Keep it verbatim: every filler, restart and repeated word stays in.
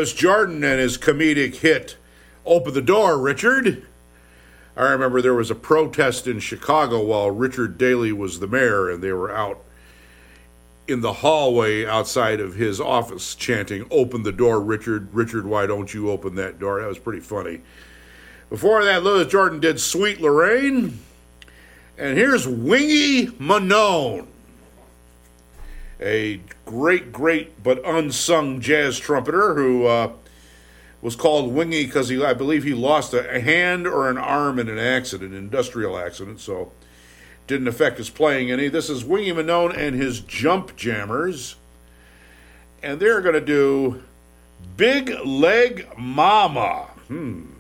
Louis Jordan and his comedic hit, Open the Door, Richard. I remember there was a protest in Chicago while Richard Daley was the mayor, and they were out in the hallway outside of his office chanting, "Open the door, Richard. Richard, why don't you open that door?" That was pretty funny. Before that, Louis Jordan did Sweet Lorraine. And here's Wingy Manone, a great, great, but unsung jazz trumpeter who uh, was called Wingy because he, I believe he lost a hand or an arm in an accident, an industrial accident, so didn't affect his playing any. This is Wingy Manone and his Jump Jammers, and they're going to do Big Leg Mama. Hmm.